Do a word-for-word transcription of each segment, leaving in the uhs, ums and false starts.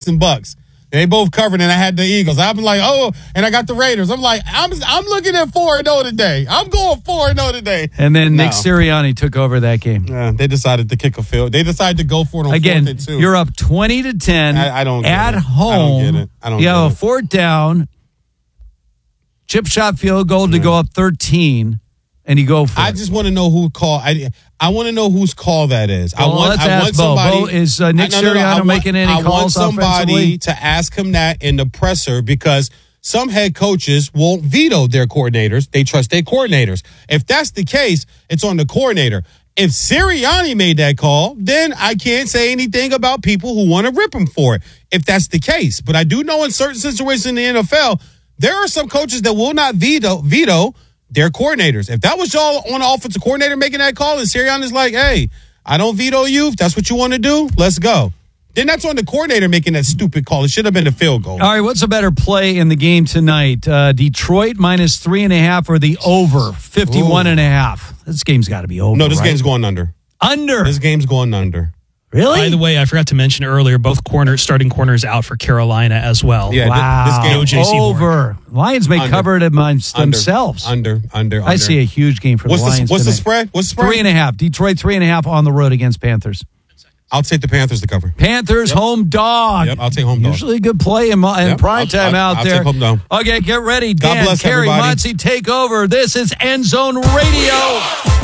and Bucks. They both covered, and I had the Eagles. I'm like, oh, and I got the Raiders. I'm like, I'm I'm looking at four and oh today. I'm going four and oh today. And then no. Nick Sirianni took over that game. Yeah, they decided to kick a field. They decided to go for it on Again, fourth and two. You're up twenty to ten. I, I don't get at it. home. I don't get it. I don't you get have it. a fourth down, chip shot field goal to Yeah. go up thirteen, and you go for I it. just want to know who call. I I want to know whose call that is. Well, I want. let's I ask want Bo. somebody. Bo, is, uh, Nick I- no, no, no, I Sirianni want- making any I calls want somebody offensively? to ask him that in the presser because some head coaches won't veto their coordinators. They trust their coordinators. If that's the case, it's on the coordinator. If Sirianni made that call, then I can't say anything about people who want to rip him for it, if that's the case. But I do know in certain situations in the N F L, there are some coaches that will not veto veto their coordinators. If that was y'all on the offensive coordinator making that call and Sirianni's like, hey, I don't veto you. If that's what you want to do, let's go. Then that's on the coordinator making that stupid call. It should have been a field goal. All right, what's a better play in the game tonight? Uh, Detroit minus three and a half or the over fifty-one Ooh. and a half? This game's got to be over. No, this right? game's going under. Under. This game's going under. Really? By the way, I forgot to mention earlier, both corner starting corners out for Carolina as well. Yeah, wow. this game No J C over. Lions may Under. cover it amongst Under. themselves. Under, under, under. I see a huge game for What's the Lions the, what's the tonight. spread? What's the spread? Three and a half. Detroit three and a half on the road against Panthers. I'll take the Panthers to cover. Panthers Yep. home dog. Yep, I'll take home dog. Usually a good play in, in Yep, prime I'll- time I'll- out I'll there. take home dog. Okay, get ready. God Dan, bless Carey, everybody. Muncie, take over. This is End Zone Radio.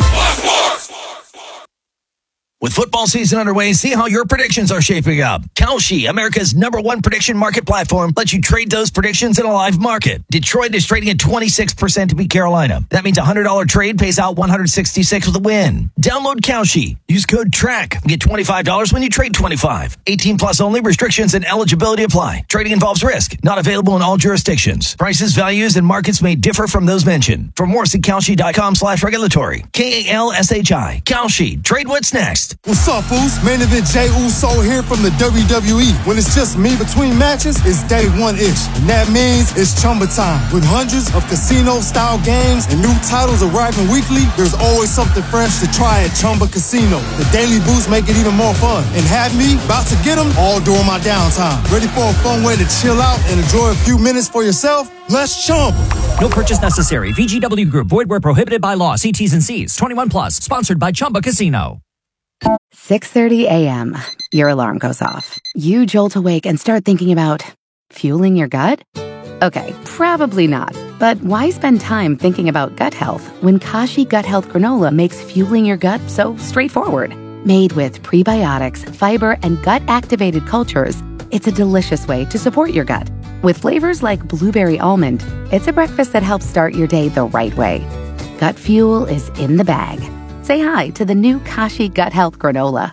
With football season underway, see how your predictions are shaping up. Kalshi, America's number one prediction market platform, lets you trade those predictions in a live market. Detroit is trading at twenty-six percent to beat Carolina. That means a one hundred dollars trade pays out one hundred sixty-six with a win. Download Kalshi. Use code TRACK. Get twenty-five dollars when you trade twenty-five. eighteen plus only. Restrictions and eligibility apply. Trading involves risk. Not available in all jurisdictions. Prices, values, and markets may differ from those mentioned. For more, see Kalshi.com slash regulatory. K A L S H I. Kalshi. Trade what's next. What's up, Uso? Main event Jey Uso here from the W W E. When it's just me between matches, it's day one-ish. And that means it's Chumba time. With hundreds of casino-style games and new titles arriving weekly, there's always something fresh to try at Chumba Casino. The daily boosts make it even more fun. And have me about to get them all during my downtime. Ready for a fun way to chill out and enjoy a few minutes for yourself? Let's Chumba. No purchase necessary. V G W Group. Void where prohibited by law. See T's and C's. twenty-one plus. Sponsored by Chumba Casino. six thirty a.m. Your alarm goes off. You jolt awake and start thinking about fueling your gut? Okay, probably not. But why spend time thinking about gut health when Kashi Gut Health Granola makes fueling your gut so straightforward? Made with prebiotics, fiber, and gut-activated cultures, it's a delicious way to support your gut. With flavors like blueberry almond, it's a breakfast that helps start your day the right way. Gut fuel is in the bag. Say hi to the new Kashi Gut Health Granola.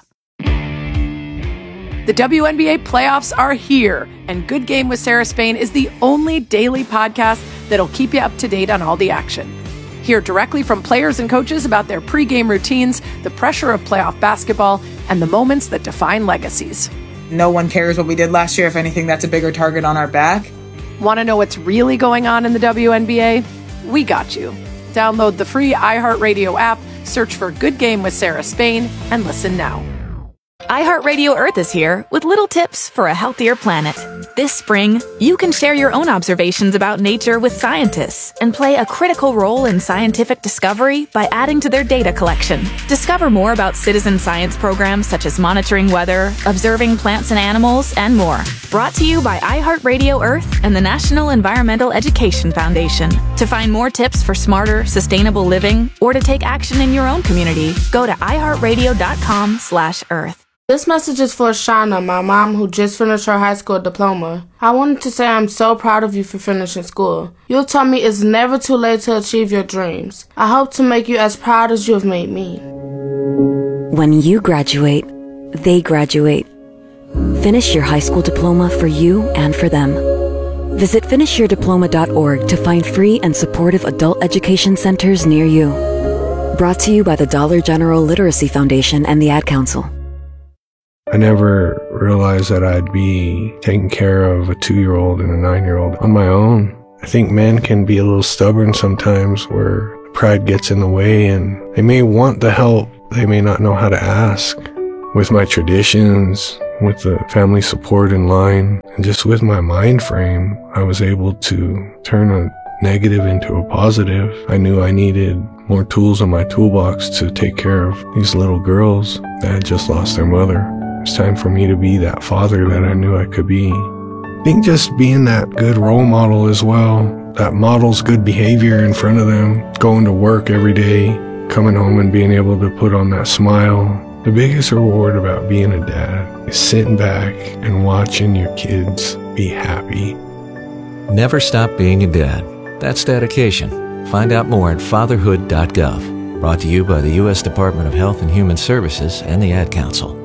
The W N B A playoffs are here, and Good Game with Sarah Spain is the only daily podcast that'll keep you up to date on all the action. Hear directly from players and coaches about their pregame routines, the pressure of playoff basketball, and the moments that define legacies. No one cares what we did last year. If anything, that's a bigger target on our back. Want to know what's really going on in the W N B A? We got you. Download the free iHeartRadio app, search for Good Game with Sarah Spain, and listen now. iHeartRadio Earth is here with little tips for a healthier planet. This spring, you can share your own observations about nature with scientists and play a critical role in scientific discovery by adding to their data collection. Discover more about citizen science programs such as monitoring weather, observing plants and animals, and more. Brought to you by iHeartRadio Earth and the National Environmental Education Foundation. To find more tips for smarter, sustainable living or to take action in your own community, go to iHeartRadio.com slash Earth. This message is for Shauna, my mom who just finished her high school diploma. I wanted to say I'm so proud of you for finishing school. You taught me it's never too late to achieve your dreams. I hope to make you as proud as you have made me. When you graduate, they graduate. Finish your high school diploma for you and for them. Visit finish your diploma dot org to find free and supportive adult education centers near you. Brought to you by the Dollar General Literacy Foundation and the Ad Council. I never realized that I'd be taking care of a two-year-old and a nine-year-old on my own. I think men can be a little stubborn sometimes where pride gets in the way and they may want the help, they may not know how to ask. With my traditions, with the family support in line, and just with my mind frame, I was able to turn a negative into a positive. I knew I needed more tools in my toolbox to take care of these little girls that had just lost their mother. It's time for me to be that father that I knew I could be. I think just being that good role model as well, that models good behavior in front of them, going to work every day, coming home and being able to put on that smile. The biggest reward about being a dad is sitting back and watching your kids be happy. Never stop being a dad. That's dedication. Find out more at fatherhood dot gov. Brought to you by the U S Department of Health and Human Services and the Ad Council.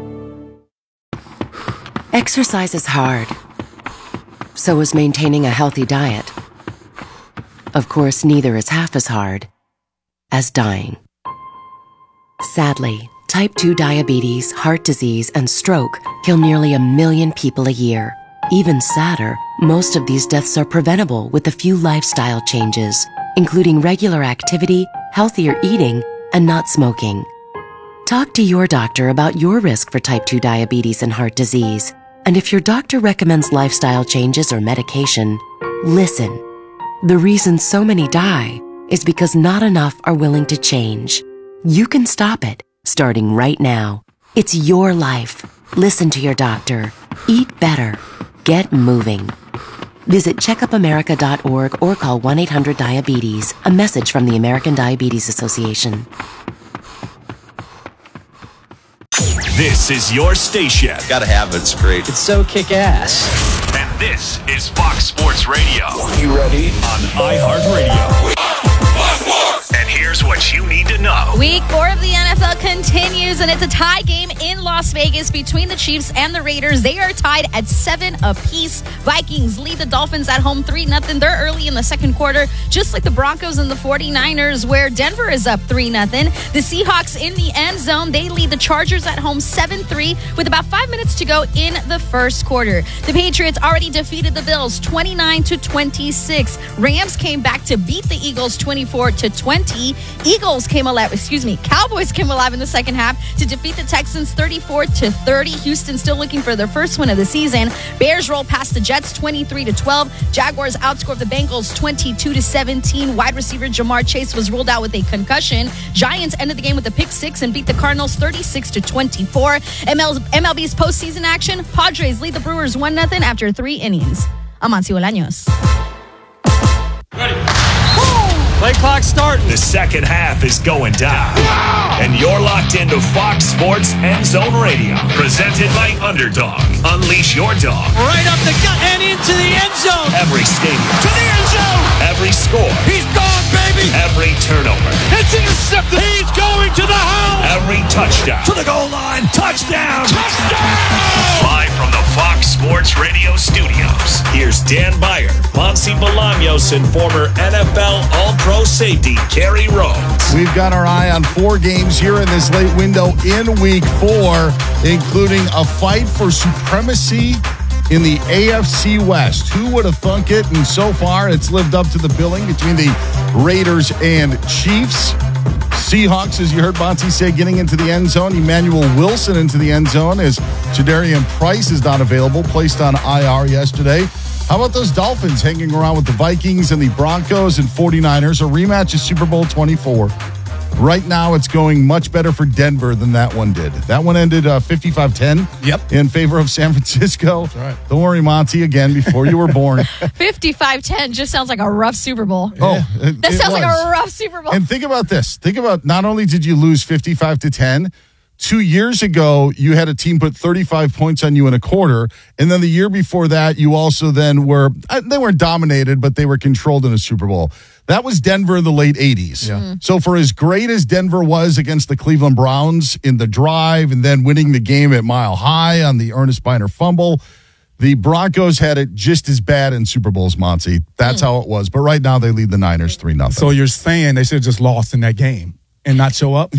Exercise is hard. So is maintaining a healthy diet. Of course, neither is half as hard as dying. Sadly, type two diabetes, heart disease, and stroke kill nearly a million people a year. Even sadder, most of these deaths are preventable with a few lifestyle changes, including regular activity, healthier eating, and not smoking. Talk to your doctor about your risk for type two diabetes and heart disease. And if your doctor recommends lifestyle changes or medication, listen. The reason so many die is because not enough are willing to change. You can stop it, starting right now. It's your life. Listen to your doctor. Eat better. Get moving. Visit checkup america dot org or call one eight hundred diabetes. A message from the American Diabetes Association. This is your station. Gotta have it. It's great. It's so kick-ass. And this is Fox Sports Radio. You ready? On iHeartRadio. And here's what you need to know. Week four of the N F L continues, and it's a tie game in Las Vegas between the Chiefs and the Raiders. They are tied at seven apiece. Vikings lead the Dolphins at home three nothing. They're early in the second quarter, just like the Broncos and the forty-niners, where Denver is up three nothing. The Seahawks in the end zone. They lead the Chargers at home seven three with about five minutes to go in the first quarter. The Patriots already defeated the Bills twenty-nine to twenty-six. Rams came back to beat the Eagles twenty-four to twenty. Eagles came alive, excuse me, Cowboys came alive in the second half to defeat the Texans thirty-four to thirty. Houston still looking for their first win of the season. Bears roll past the Jets twenty-three to twelve. Jaguars outscored the Bengals twenty-two to seventeen. Wide receiver Jamar Chase was ruled out with a concussion. Giants ended the game with a pick six and beat the Cardinals thirty-six to twenty-four. M L B's postseason action. Padres lead the Brewers one nothing after three innings. Amancio Bolaños. Play clock starting. The second half is going down. Wow. And you're locked into Fox Sports End Zone Radio. Presented by Underdog. Unleash your dog. Right up the gut and into the end zone. Every stadium. To the end zone. Every score. He's gone, baby. Every turnover. It's intercepted. He's going to the house. Every touchdown. To the goal line. Touchdown. Touchdown. Live from the Fox Sports Radio studios. Here's Dan Beyer, Monty Bolaños, and former N F L All-Pro safety Kerry Rhodes. We've got our eye on four games here in this late window in week four, including a fight for supremacy in the A F C West. Who would have thunk it? And so far, it's lived up to the billing between the Raiders and Chiefs. Seahawks, as you heard Monty say, getting into the end zone. Emmanuel Wilson into the end zone as Jadarian Price is not available, placed on I R yesterday. How about those Dolphins hanging around with the Vikings and the Broncos and forty-niners? A rematch of Super Bowl twenty-four. Right now, it's going much better for Denver than that one did. That one ended uh, fifty-five ten yep. in favor of San Francisco. That's right. Don't worry, Monty, again, before you were born. fifty-five ten just sounds like a rough Super Bowl. Oh, it, That it sounds was. like a rough Super Bowl. And think about this. Think about not only did you lose fifty-five to ten, two years ago, you had a team put thirty-five points on you in a quarter. And then the year before that, you also then were, they weren't dominated, but they were controlled in a Super Bowl. That was Denver in the late eighties. Yeah. Mm-hmm. So for as great as Denver was against the Cleveland Browns in the drive and then winning the game at Mile High on the Ernest Biner fumble, the Broncos had it just as bad in Super Bowls, Monty. That's mm. how it was. But right now, they lead the Niners three nothing. So you're saying they should have just lost in that game and not show up?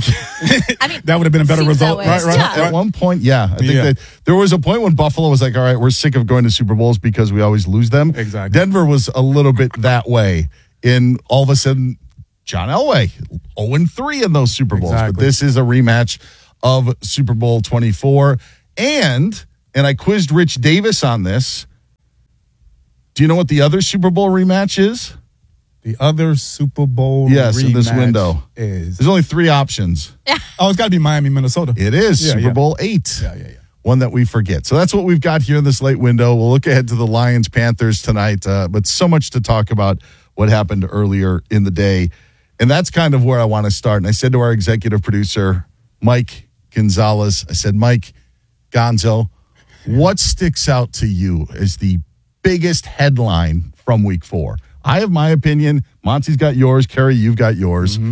I mean, that would have been a better result. Right, right. Yeah. At one point, yeah. I think Yeah. that there was a point when Buffalo was like, all right, we're sick of going to Super Bowls because we always lose them. Exactly. Denver was a little bit that way. And all of a sudden, John Elway, oh and three in those Super Bowls. Exactly. But this is a rematch of Super Bowl twenty-four. And and I quizzed Rich Davis on this. Do you know what the other Super Bowl rematch is? The other Super Bowl yes, rematch in this window is. There's only three options. Oh, it's got to be Miami, Minnesota. It is Yeah, Super yeah. Bowl eight. Yeah, yeah, yeah. One that we forget. So that's what we've got here in this late window. We'll look ahead to the Lions-Panthers tonight, uh, but so much to talk about what happened earlier in the day. And that's kind of where I want to start. And I said to our executive producer, Mike Gonzalez, I said, Mike Gonzo, what sticks out to you as the biggest headline from week four? I have my opinion. Monty's got yours. Kerry, you've got yours. Mm-hmm.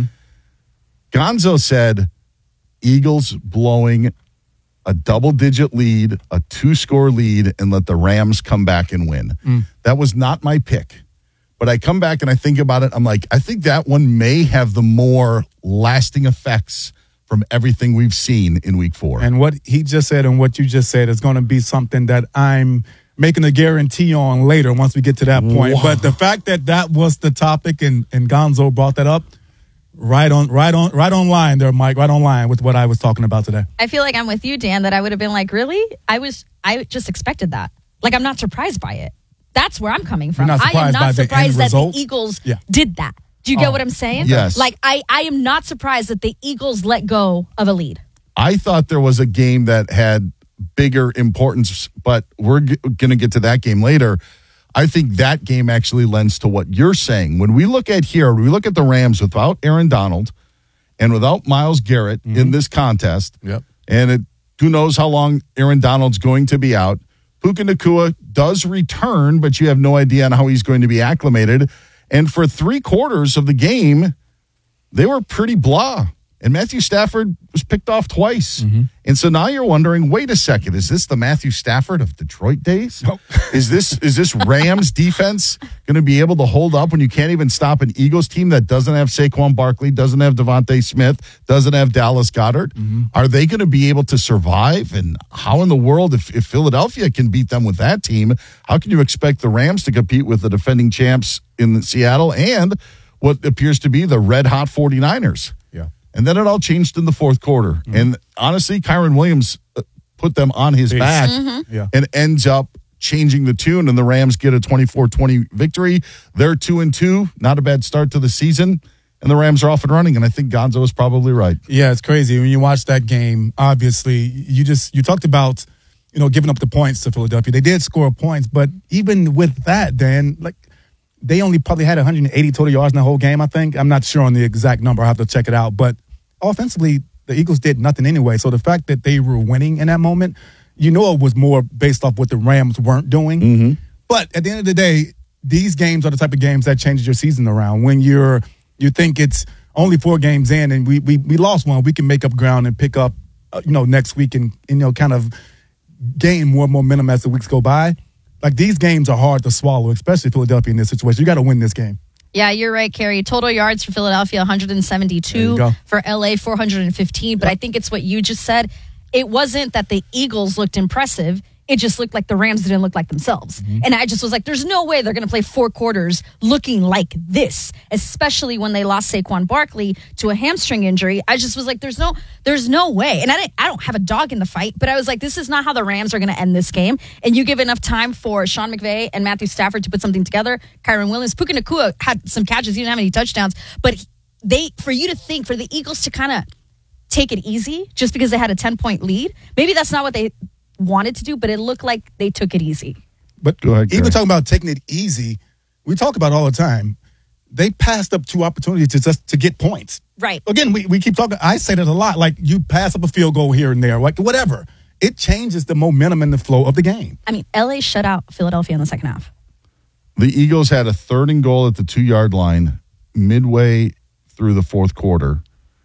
Gonzo said, Eagles blowing a double-digit lead, a two-score lead, and let the Rams come back and win. Mm. That was not my pick. But I come back and I think about it. I'm like, I think that one may have the more lasting effects from everything we've seen in week four. And what he just said and what you just said is going to be something that I'm making a guarantee on later once we get to that point. Wow. But the fact that that was the topic and, and Gonzo brought that up, right on, right on, right on line there, Mike, right on line with what I was talking about today. I feel like I'm with you, Dan, that I would have been like, really? I was, I just expected that. Like, I'm not surprised by it. That's where I'm coming from. You're not I am surprised by not the end surprised that result? the Eagles Yeah. did that. Do you get Oh. what I'm saying? Yes. Like, I, I am not surprised that the Eagles let go of a lead. I thought there was a game that had bigger importance, but we're g- going to get to that game later. I think that game actually lends to what you're saying. When we look at here, we look at the Rams without Aaron Donald and without Myles Garrett Mm-hmm. in this contest. Yep. And it, who knows how long Aaron Donald's going to be out. Puka Nacua does return, but you have no idea on how he's going to be acclimated. And for three quarters of the game, they were pretty blah. And Matthew Stafford was picked off twice. Mm-hmm. And so now you're wondering, wait a second, is this the Matthew Stafford of Detroit days? Nope. Is this is this Rams defense going to be able to hold up when you can't even stop an Eagles team that doesn't have Saquon Barkley, doesn't have Devontae Smith, doesn't have Dallas Goedert? Mm-hmm. Are they going to be able to survive? And how in the world, if, if Philadelphia can beat them with that team, how can you expect the Rams to compete with the defending champs in Seattle and what appears to be the red-hot 49ers? Yeah. And then it all changed in the fourth quarter. Mm-hmm. And honestly, Kyron Williams put them on his Peace. back Mm-hmm. Yeah. and ends up changing the tune, and the Rams get a twenty-four twenty victory. They're two and two, not a bad start to the season, and the Rams are off and running, and I think Gonzo is probably right. Yeah, it's crazy. When you watch that game, obviously, you just, you talked about, you know, giving up the points to Philadelphia. They did score points, but even with that, Dan, like, they only probably had one hundred eighty total yards in the whole game, I think. I'm not sure on the exact number. I have to check it out. But offensively, the Eagles did nothing anyway. So the fact that they were winning in that moment, you know it was more based off what the Rams weren't doing. Mm-hmm. But at the end of the day, these games are the type of games that changes your season around. When you're you think it's only four games in and we we, we lost one, we can make up ground and pick up, uh, you know, next week and, you know, kind of gain more momentum as the weeks go by. Like, these games are hard to swallow, especially Philadelphia in this situation. You got to win this game. Yeah, you're right, Carrie. Total yards for Philadelphia, one hundred seventy-two. For L A, four hundred fifteen. But yep. I think it's what you just said. It wasn't that the Eagles looked impressive. It just looked like the Rams didn't look like themselves. Mm-hmm. And I just was like, there's no way they're going to play four quarters looking like this, especially when they lost Saquon Barkley to a hamstring injury. I just was like, there's no there's no way. And I didn't, I don't have a dog in the fight, but I was like, this is not how the Rams are going to end this game. And you give enough time for Sean McVay and Matthew Stafford to put something together. Kyron Williams, Puka Nacua had some catches. He didn't have any touchdowns. But they, for you to think, for the Eagles to kind of take it easy just because they had a ten-point lead, maybe that's not what they wanted to do, but it looked like they took it easy. But Go ahead, even Gary. talking about taking it easy, we talk about it all the time. They passed up two opportunities to just to get points. Right. Again, we, we keep talking. I say that a lot. Like, you pass up a field goal here and there, like whatever. It changes the momentum and the flow of the game. I mean, L A shut out Philadelphia in the second half. The Eagles had a third and goal at the two-yard line midway through the fourth quarter.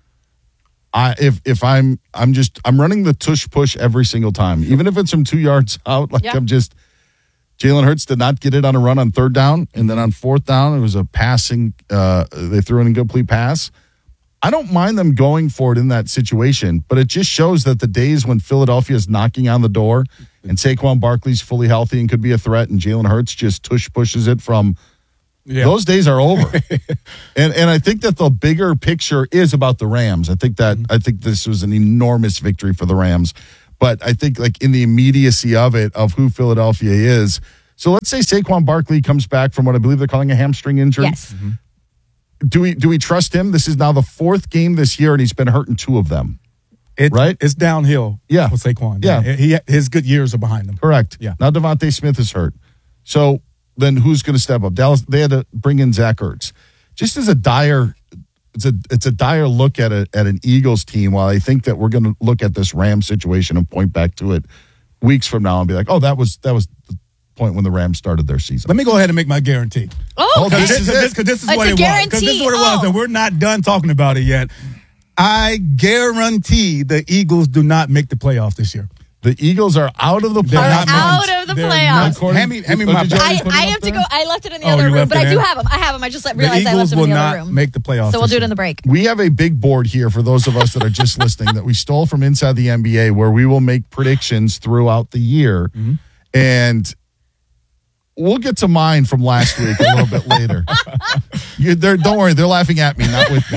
I if if I'm I'm just I'm running the tush push every single time, even if it's from two yards out. Like yeah. I'm just Jalen Hurts did not get it on a run on third down, and then on fourth down it was a passing. Uh, they threw an incomplete pass. I don't mind them going for it in that situation, but it just shows that the days when Philadelphia is knocking on the door and Saquon Barkley's fully healthy and could be a threat, and Jalen Hurts just tush pushes it from. Yeah. Those days are over. and and I think that the bigger picture is about the Rams. I think that mm-hmm. I think this was an enormous victory for the Rams. But I think like in the immediacy of it, of who Philadelphia is. So let's say Saquon Barkley comes back from what I believe they're calling a hamstring injury. Yes. Mm-hmm. Do we do we trust him? This is now the fourth game this year, and he's been hurt in two of them. It, right? It's downhill yeah. for Saquon. Yeah. He, his good years are behind him. Correct. Yeah. Now Devontae Smith is hurt. So then who's going to step up? Dallas, they had to bring in Zach Ertz. Just as a dire, it's a it's a dire look at a, at an Eagles team, while I think that we're going to look at this Rams situation and point back to it weeks from now and be like, oh, that was that was the point when the Rams started their season. Let me go ahead and make my guarantee. Oh, because okay. this, this, this, this is It's what a it was. Because this is what it was, guarantee. and we're not done talking about it yet. I guarantee the Eagles do not make the playoffs this year. The Eagles are out of the They're playoffs. out of the They're playoffs. not- Hand me, hand me my I, I have to go. I left it in the Oh, other you room, left but it I do in? have them. I have them. I just The realized I left Eagles them will in the not other room. make the playoffs. So we'll this do it year. in the break. We have a big board here for those of us that are just listening that we stole from Inside the N B A, where we will make predictions throughout the year. Mm-hmm. And we'll get to mine from last week a little bit later. You, they're, don't worry, they're laughing at me, not with me.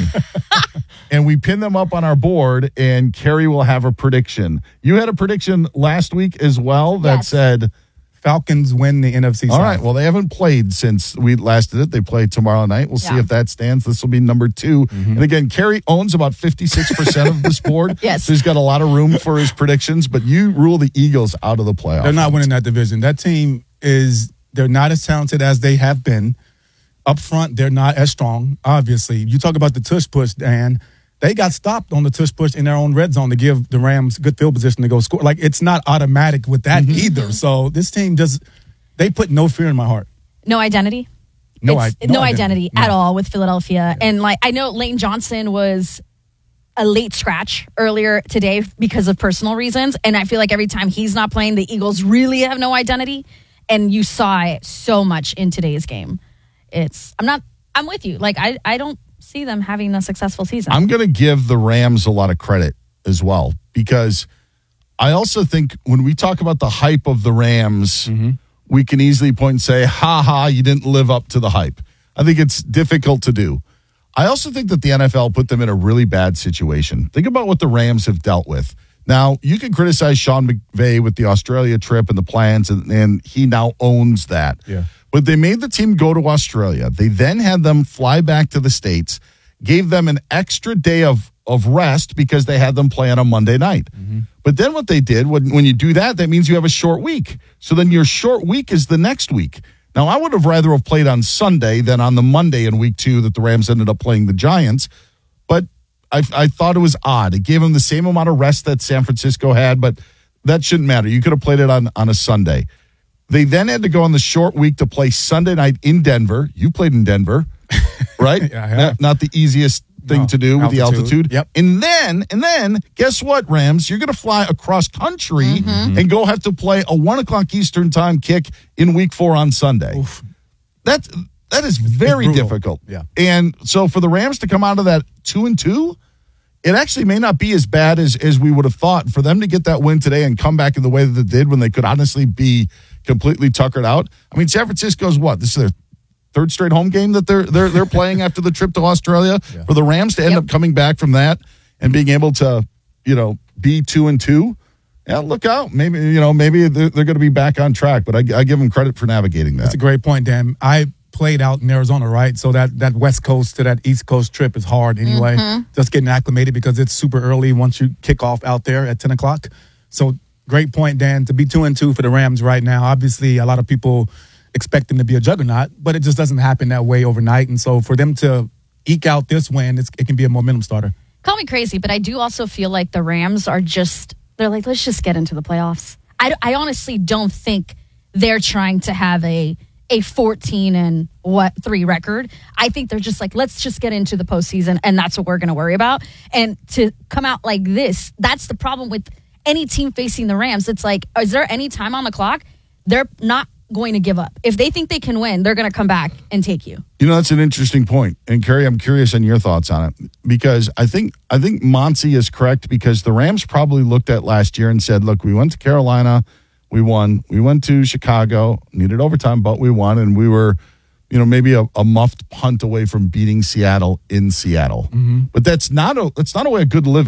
And we pin them up on our board, and Carrie will have a prediction. You had a prediction last week as well that Yes. said Falcons win the N F C all South. right, well, they haven't played since we last did it. They play tomorrow night. We'll see Yeah. if that stands. This will be number two. Mm-hmm. And again, Carrie owns about fifty-six percent of this board. Yes. So he's got a lot of room for his predictions, but you rule the Eagles out of the playoffs. They're not winning that division. That team is, they're not as talented as they have been. Up front, they're not as strong, obviously. You talk about the tush push, Dan. They got stopped on the tush push in their own red zone to give the Rams good field position to go score. Like, it's not automatic with that Mm-hmm. either. So this team just, they put no fear in my heart. No identity. No, It's- I, no, identity, No. at all with Philadelphia. And like I know Lane Johnson was a late scratch earlier today because of personal reasons. And I feel like every time he's not playing, the Eagles really have no identity. And you saw it so much in today's game. It's I'm not I'm with you. Like I, I don't see them having a successful season. I'm going to give the Rams a lot of credit as well, because I also think when we talk about the hype of the Rams, Mm-hmm. we can easily point and say, ha ha, you didn't live up to the hype. I think it's difficult to do. I also think that the N F L put them in a really bad situation. Think about what the Rams have dealt with. Now, you can criticize Sean McVay with the Australia trip and the plans, and, and he now owns that. Yeah. But they made the team go to Australia. They then had them fly back to the States, gave them an extra day of, of rest because they had them play on a Monday night. Mm-hmm. But then what they did, when, when you do that, that means you have a short week. So then your short week is the next week. Now, I would have rather have played on Sunday than on the Monday in week two that the Rams ended up playing the Giants. But I, I thought it was odd. It gave them the same amount of rest that San Francisco had, but that shouldn't matter. You could have played it on, on a Sunday. They then had to go on the short week to play Sunday night in Denver. You played in Denver, right? Yeah, I have. not, not the easiest thing No, to do with the altitude. altitude. Yep. And then, and then, guess what, Rams? You're going to fly across country Mm-hmm. and go have to play a one o'clock Eastern time kick in week four on Sunday. Oof. That's that is very brutal. difficult. Yeah. And so for the Rams to come out of that two and two, it actually may not be as bad as, as we would have thought. For them to get that win today and come back in the way that they did when they could honestly be completely tuckered out. I mean, San Francisco's what? This is their third straight home game that they're they're they're playing after the trip to Australia. Yeah. For the Rams to end Yep. up coming back from that and being able to, you know, be two and two. Yeah, look out. Maybe, you know, maybe they're, they're going to be back on track, but I, I give them credit for navigating that. That's a great point, Dan. I played out in Arizona, right? So that, that West Coast to that East Coast trip is hard anyway. Mm-hmm. Just getting acclimated because it's super early once you kick off out there at ten o'clock. So great point, Dan. To be two and two for the Rams right now, obviously a lot of people expect them to be a juggernaut, but it just doesn't happen that way overnight. And so for them to eke out this win, it's, it can be a momentum starter. Call me crazy, but I do also feel like the Rams are just, they're like, let's just get into the playoffs. I, I honestly don't think they're trying to have a a fourteen and what three record. I think they're just like, let's just get into the postseason, and that's what we're going to worry about. And to come out like this, that's the problem with any team facing the Rams. It's like, is there any time on the clock? They're not going to give up. If they think they can win, they're going to come back and take you. You know, that's an interesting point. And Carrie, I'm curious on your thoughts on it, because I think I think Monty is correct, because the Rams probably looked at last year and said, look, we went to Carolina, we won. We went to Chicago, needed overtime, but we won. And we were, you know, maybe a, a muffed punt away from beating Seattle in Seattle. Mm-hmm. But that's not a that's not a way of good living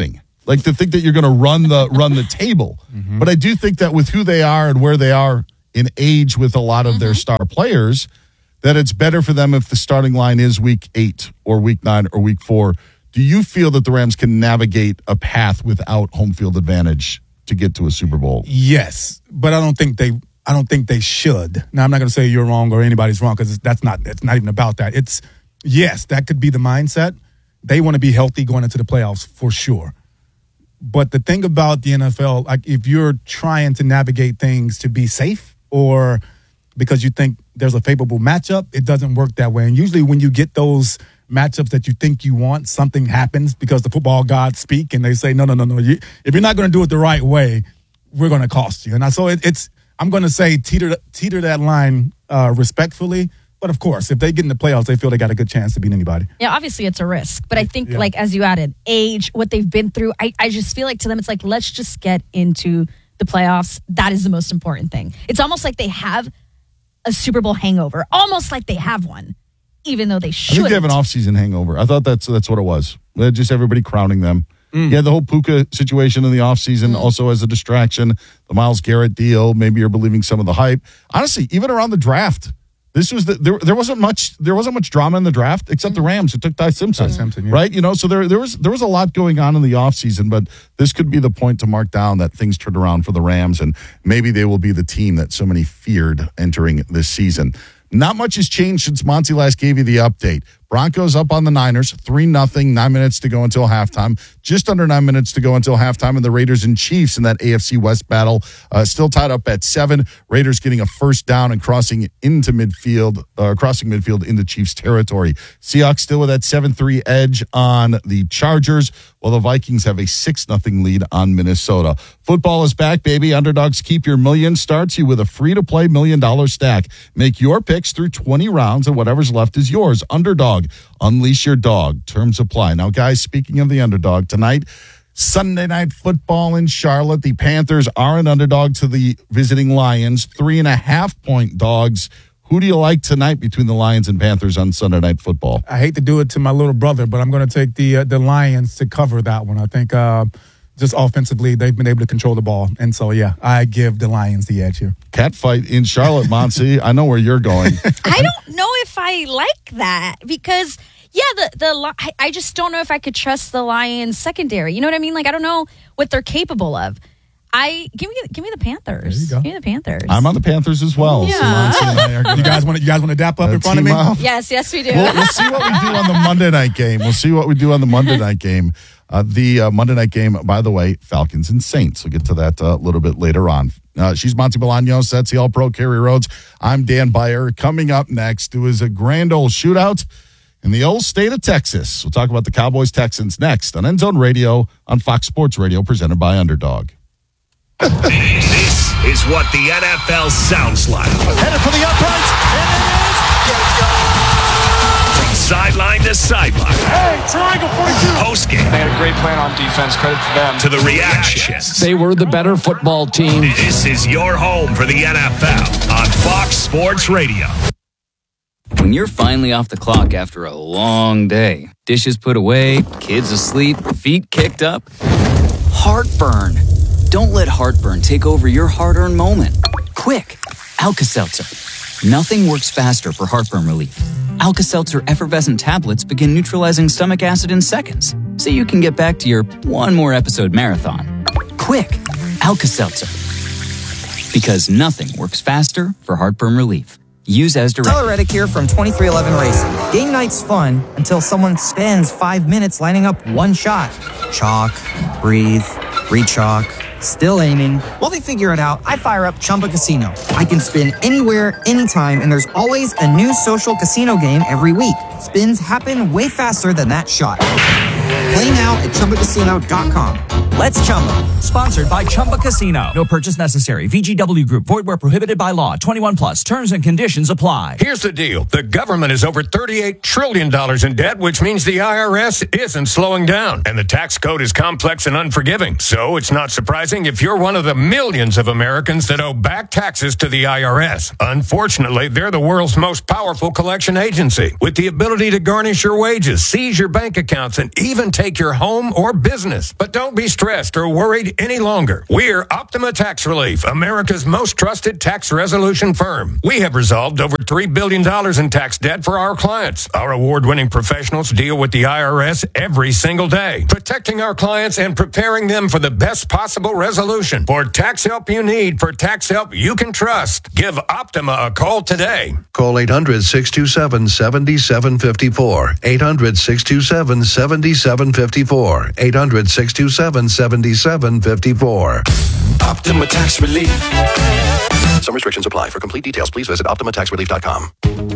Like to think that you're going to run the run the table. Mm-hmm. But I do think that with who they are and where they are in age with a lot of mm-hmm. their star players, that it's better for them if the starting line is week eight or week nine or week four. Do you feel that the Rams can navigate a path without home field advantage to get to a Super Bowl? Yes, but I don't think they. I don't think they should. Now, I'm not going to say you're wrong or anybody's wrong because that's not. It's not even about that. It's yes, that could be the mindset. They want to be healthy going into the playoffs for sure. But the thing about the N F L, like if you're trying to navigate things to be safe or because you think there's a favorable matchup, it doesn't work that way. And usually when you get those matchups that you think you want, something happens because the football gods speak and they say, no, no, no, no. You, if you're not going to do it the right way, we're going to cost you. And I, so it, it's, I'm going to say teeter, teeter that line uh, respectfully. But of course, if they get in the playoffs, they feel they got a good chance to beat anybody. Yeah, obviously it's a risk. But I think, yeah. like, as you added, age, what they've been through, I, I just feel like to them, it's like, let's just get into the playoffs. That is the most important thing. It's almost like they have a Super Bowl hangover, almost like they have one, even though they shouldn't. I think they have an off-season hangover. I thought that's that's what it was. Just everybody crowning them. Mm. Yeah, the whole Puka situation in the offseason mm. also as a distraction. The Myles Garrett deal, maybe you're believing some of the hype. Honestly, even around the draft, this was the, there. There wasn't much. There wasn't much drama in the draft, except the Rams who took Ty Simpson, Ty Simpson yeah. right? You know, so there there was there was a lot going on in the offseason, but this could be the point to mark down that things turned around for the Rams, and maybe they will be the team that so many feared entering this season. Not much has changed since Monty last gave you the update. Broncos up on the Niners, three nothing, nine minutes to go until halftime. Just under nine minutes to go until halftime. And the Raiders and Chiefs in that A F C West battle uh, still tied up at seven. Raiders getting a first down and crossing into midfield, uh, crossing midfield into Chiefs territory. Seahawks still with that seven three edge on the Chargers, while the Vikings have a six nothing lead on Minnesota. Football is back, baby. Underdogs Keep Your Million starts you with a free-to-play million-dollar stack. Make your picks through twenty rounds, and whatever's left is yours. Underdog. Unleash your dog. Terms apply. Now, guys, speaking of the underdog, tonight, Sunday Night Football in Charlotte. The Panthers are an underdog to the visiting Lions. Three and a half point dogs. Who do you like tonight between the Lions and Panthers on Sunday Night Football? I hate to do it to my little brother, but I'm going to take the uh, the Lions to cover that one. I think uh, just offensively, they've been able to control the ball. And so, yeah, I give the Lions the edge here. Cat fight in Charlotte, Monty. I know where you're going. I don't know if I like that because, yeah, the the I, I just don't know if I could trust the Lions secondary. You know what I mean? Like, I don't know what they're capable of. I give me give me the Panthers. Give me the Panthers. I'm on the Panthers as well. Yeah. So gonna, you guys want you guys want to dap up in front of me? Off. Yes, yes, we do. We'll, we'll see what we do on the Monday night game. We'll see what we do on the Monday night game. Uh, the uh, Monday night game, by the way, Falcons and Saints. We'll get to that uh, a little bit later on. Uh, she's Monty Bolaños. That's the All-Pro Kerry Rhodes. I'm Dan Beyer. Coming up next, it was a grand old shootout in the old state of Texas. We'll talk about the Cowboys-Texans next on End Zone Radio on Fox Sports Radio, presented by Underdog. This is what the N F L sounds like. Headed for the uprights, and it is. Let's go! From sideline to sideline. Hey, triangle forty-two. Postgame. They had a great plan on defense. Credit to them. To the reactions. They were the better football team. This is your home for the N F L on Fox Sports Radio. When you're finally off the clock after a long day, dishes put away, kids asleep, feet kicked up, heartburn. Don't let heartburn take over your hard-earned moment. Quick, Alka-Seltzer. Nothing works faster for heartburn relief. Alka-Seltzer effervescent tablets begin neutralizing stomach acid in seconds, so you can get back to your one more episode marathon. Quick, Alka-Seltzer. Because nothing works faster for heartburn relief. Use as directed. Tyler Reddick here from twenty-three eleven Racing. Game night's fun until someone spends five minutes lining up one shot. Chalk, breathe, re-chalk, still aiming. While they figure it out, I fire up Chumba Casino. I can spin anywhere, anytime, and there's always a new social casino game every week. Spins happen way faster than that shot. Play now at Chumba Casino dot com. Let's Chumba. Sponsored by Chumba Casino. No purchase necessary. V G W Group. Void where prohibited by law. twenty-one plus. Terms and conditions apply. Here's the deal. The government is over thirty-eight trillion dollars in debt, which means the I R S isn't slowing down. And the tax code is complex and unforgiving. So it's not surprising if you're one of the millions of Americans that owe back taxes to the I R S. Unfortunately, they're the world's most powerful collection agency, with the ability to garnish your wages, seize your bank accounts, and even take your home or business. But don't be stressed or worried any longer. We're Optima Tax Relief, America's most trusted tax resolution firm. We have resolved over three billion dollars in tax debt for our clients. Our award-winning professionals deal with the I R S every single day, protecting our clients and preparing them for the best possible resolution. For tax help you need, for tax help you can trust, give Optima a call today. Call eight hundred, six two seven, seven seven five four. eight hundred, six two seven, seven seven five four. eight hundred, six two seven, seven seven five four. Optima Tax Relief. Some restrictions apply. For complete details, please visit optima tax relief dot com.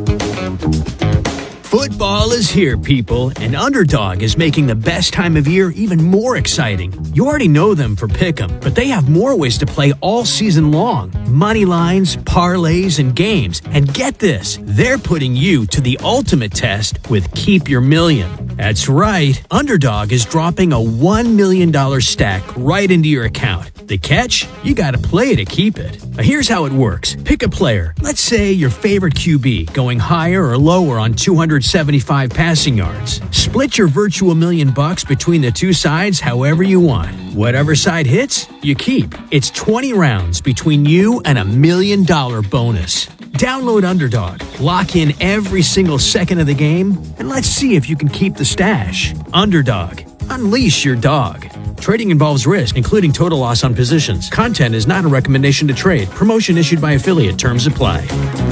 Football is here, people, and Underdog is making the best time of year even more exciting. You already know them for Pick'em, but they have more ways to play all season long. Money lines, parlays, and games. And get this, they're putting you to the ultimate test with Keep Your Million. That's right, Underdog is dropping a one million dollars stack right into your account. The catch? You gotta play to keep it. Now here's how it works. Pick a player. Let's say your favorite Q B, going higher or lower on two hundred seventy-five passing yards. Split your virtual million bucks between the two sides however you want. Whatever side hits, you keep. It's twenty rounds between you and a million dollar bonus. Download Underdog, lock in every single second of the game, and let's see if you can keep the stash. Underdog, unleash your dog. Trading involves risk, including total loss on positions. Content is not a recommendation to trade. Promotion issued by affiliate. Terms apply.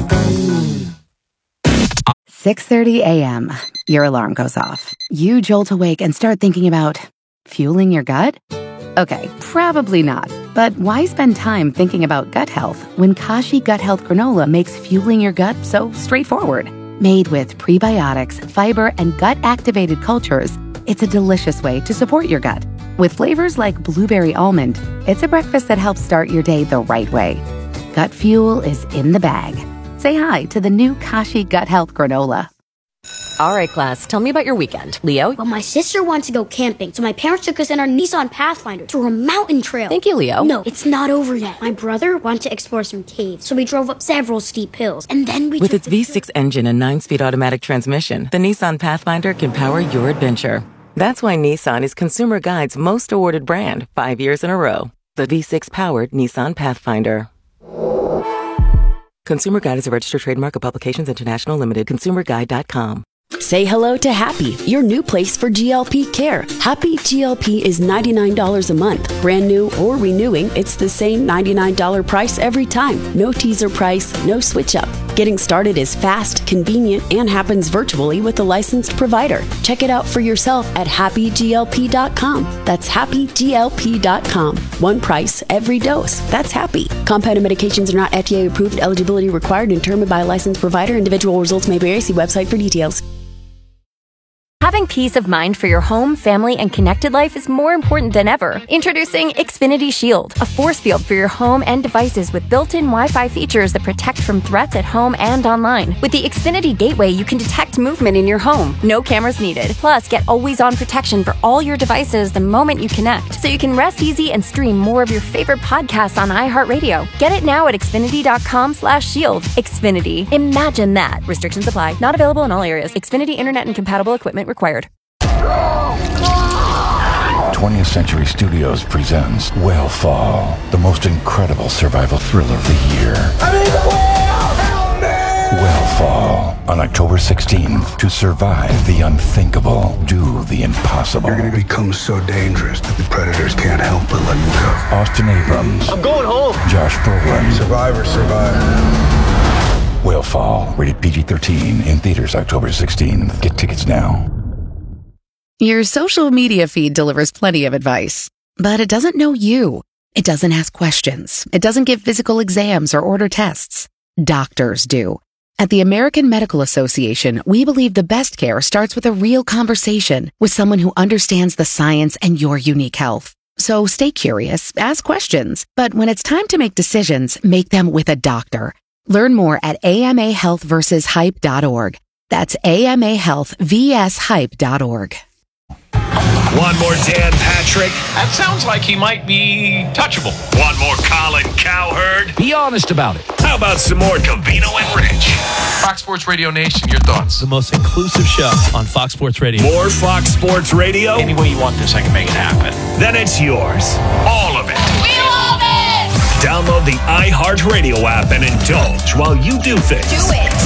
six thirty a.m. Your alarm goes off. You jolt awake and start thinking about fueling your gut? Okay, probably not. But why spend time thinking about gut health when Kashi Gut Health Granola makes fueling your gut so straightforward? Made with prebiotics, fiber, and gut-activated cultures, it's a delicious way to support your gut. With flavors like blueberry almond, it's a breakfast that helps start your day the right way. Gut fuel is in the bag. Say hi to the new Kashi Gut Health Granola. All right, class, tell me about your weekend. Leo? Well, my sister wants to go camping, so my parents took us in our Nissan Pathfinder through a mountain trail. Thank you, Leo. No, it's not over yet. My brother wanted to explore some caves, so we drove up several steep hills, and then we With its V six engine and nine-speed automatic transmission, the Nissan Pathfinder can power your adventure. That's why Nissan is Consumer Guide's most awarded brand, five years in a row. The V six-powered Nissan Pathfinder. Consumer Guide is a registered trademark of Publications International Limited. consumer guide dot com. Say hello to Happy, your new place for G L P care. Happy G L P is ninety-nine dollars a month. Brand new or renewing, it's the same ninety-nine dollars price every time. No teaser price, no switch up. Getting started is fast, convenient, and happens virtually with a licensed provider. Check it out for yourself at happy G L P dot com. That's happy G L P dot com. One price, every dose. That's Happy. Compounded medications are not F D A approved. Eligibility required and determined by a licensed provider. Individual results may vary. See website for details. Having peace of mind for your home, family, and connected life is more important than ever. Introducing Xfinity Shield, a force field for your home and devices with built-in Wi-Fi features that protect from threats at home and online. With the Xfinity Gateway, you can detect movement in your home. No cameras needed. Plus, get always-on protection for all your devices the moment you connect, so you can rest easy and stream more of your favorite podcasts on iHeartRadio. Get it now at Xfinity dot com slash shield. Xfinity. Imagine that. Restrictions apply. Not available in all areas. Xfinity Internet and compatible equipment required. twentieth Century Studios presents Whale-Fall, the most incredible survival thriller of the year. I mean, Whale-Fall, on October sixteenth. To survive the unthinkable, do the impossible. You're going to become so dangerous that the predators can't help but let you go. Austin Abrams. I'm going home. Josh Brolin. Survivor, survivor. Whale-Fall, rated P G thirteen, in theaters October sixteenth. Get tickets now. Your social media feed delivers plenty of advice, but it doesn't know you. It doesn't ask questions. It doesn't give physical exams or order tests. Doctors do. At the American Medical Association, we believe the best care starts with a real conversation with someone who understands the science and your unique health. So stay curious, ask questions. But when it's time to make decisions, make them with a doctor. Learn more at A M A health versus hype dot org. That's A M A health versus hype dot org. One more Dan Patrick. That sounds like he might be touchable. One more Colin Cowherd. Be honest about it. How about some more Covino and Rich? Fox Sports Radio Nation, your thoughts? The most inclusive show on Fox Sports Radio. More Fox Sports Radio? Any way you want this, I can make it happen. Then it's yours. All of it. We love it! Download the iHeartRadio app and indulge while you do things. Do it.